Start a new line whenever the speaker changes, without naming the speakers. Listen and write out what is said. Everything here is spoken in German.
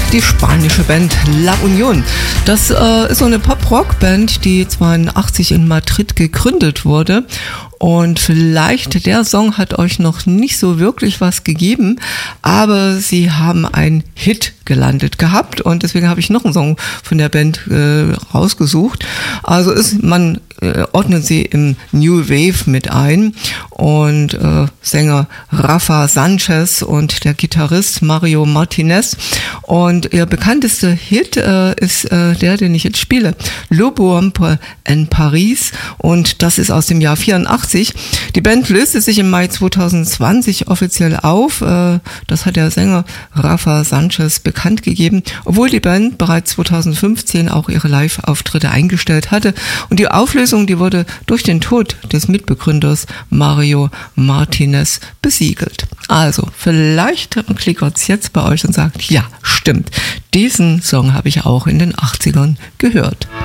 die spanische Band La Unión. Das ist so eine Pop-Rock-Band, die 1982 in Madrid gegründet wurde. Und vielleicht der Song hat euch noch nicht so wirklich was gegeben, aber sie haben einen Hit gelandet gehabt und deswegen habe ich noch einen Song von der Band rausgesucht. Also man ordnet sie im New Wave mit ein und Sänger Rafa Sanchez und der Gitarrist Mario Martinez. Und ihr bekanntester Hit ist der, den ich jetzt spiele, Le Bohème en Paris, und das ist aus dem Jahr 84. Die Band löste sich im Mai 2020 offiziell auf. Das hat der Sänger Rafa Sanchez bekannt gegeben, obwohl die Band bereits 2015 auch ihre Live-Auftritte eingestellt hatte. Und die Auflösung, die wurde durch den Tod des Mitbegründers Mario Martinez besiegelt. Also, vielleicht klickert's jetzt bei euch und sagt, ja, stimmt, diesen Song habe ich auch in den 80ern gehört.